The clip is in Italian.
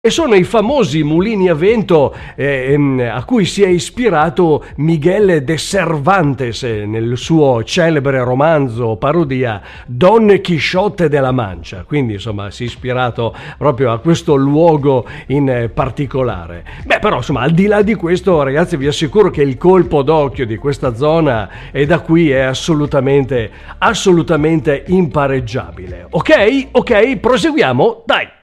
E sono i famosi mulini a vento a cui si è ispirato Miguel de Cervantes nel suo celebre romanzo parodia Don Chisciotte de la Mancia. Quindi insomma si è ispirato proprio a questo luogo in particolare. Beh, però insomma, al di là di questo, ragazzi, vi assicuro che il colpo d'occhio di questa zona e da qui è assolutamente impareggiabile. Ok, proseguiamo, dai.